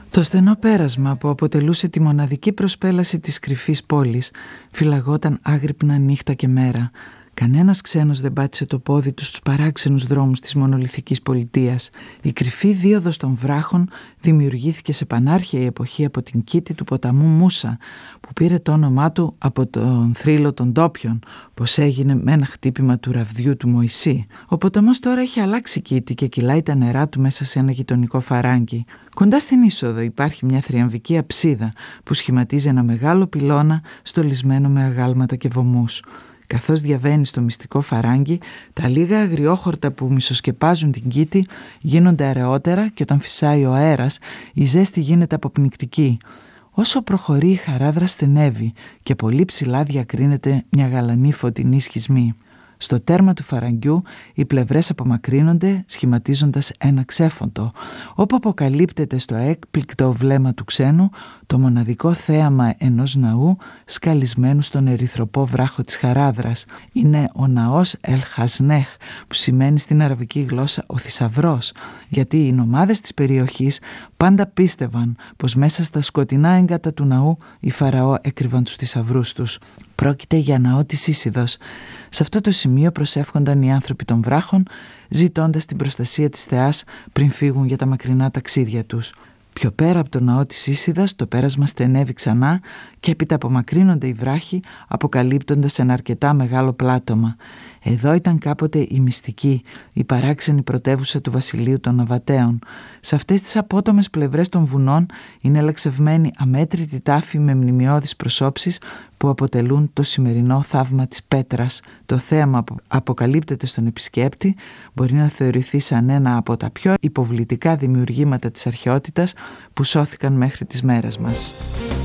Το στενό πέρασμα που αποτελούσε τη μοναδική προσπέλαση της κρυφής πόλης φυλαγόταν άγρυπνα νύχτα και μέρα. Κανένας ξένος δεν πάτησε το πόδι του στους παράξενους δρόμους της μονολιθικής πολιτείας. Η κρυφή δίωδος των βράχων δημιουργήθηκε σε πανάρχαιη εποχή από την κήτη του ποταμού Μούσα, που πήρε το όνομά του από τον θρύλο των ντόπιων, πως έγινε με ένα χτύπημα του ραβδιού του Μωυσή. Ο ποταμός τώρα έχει αλλάξει κήτη και κυλάει τα νερά του μέσα σε ένα γειτονικό φαράγγι. Κοντά στην είσοδο υπάρχει μια θριαμβική αψίδα που σχηματίζει ένα μεγάλο πυλώνα στολισμένο με αγάλματα και βωμούς. Καθώς διαβαίνει στο μυστικό φαράγγι, τα λίγα αγριόχορτα που μισοσκεπάζουν την κήτη γίνονται αραιότερα και όταν φυσάει ο αέρας η ζέστη γίνεται αποπνικτική. Όσο προχωρεί η χαράδρα στενεύει και πολύ ψηλά διακρίνεται μια γαλανή φωτεινή σχισμή. Στο τέρμα του φαραγγιού οι πλευρές απομακρύνονται σχηματίζοντας ένα ξέφοντο, όπου αποκαλύπτεται στο έκπληκτο βλέμμα του ξένου το μοναδικό θέαμα ενός ναού σκαλισμένου στον ερυθροπό βράχο της Χαράδρας. Είναι ο ναός Ελ Χασνέχ, που σημαίνει στην αραβική γλώσσα ο θησαυρός, γιατί οι νομάδες της περιοχής πάντα πίστευαν πως μέσα στα σκοτεινά έγκατα του ναού οι Φαραώ έκρυβαν τους θησαυρούς τους. Πρόκειται για ναό της Ίσιδος. Σε αυτό το σημείο προσεύχονταν οι άνθρωποι των βράχων, ζητώντας την προστασία της θεάς πριν φύγουν για τα μακρινά ταξίδια τους. Πιο πέρα από το ναό της Ίσιδας το πέρασμα στενεύει ξανά και έπειτα απομακρύνονται οι βράχοι, αποκαλύπτοντας ένα αρκετά μεγάλο πλάτωμα. Εδώ ήταν κάποτε η μυστική, η παράξενη πρωτεύουσα του βασιλείου των Ναβατέων. Σε αυτές τις απότομες πλευρές των βουνών είναι λαξευμένοι αμέτρητοι τάφοι με μνημειώδεις προσώψεις που αποτελούν το σημερινό θαύμα της πέτρας. Το θέαμα που αποκαλύπτεται στον επισκέπτη μπορεί να θεωρηθεί σαν ένα από τα πιο υποβλητικά δημιουργήματα της αρχαιότητας που σώθηκαν μέχρι τις μέρες μας.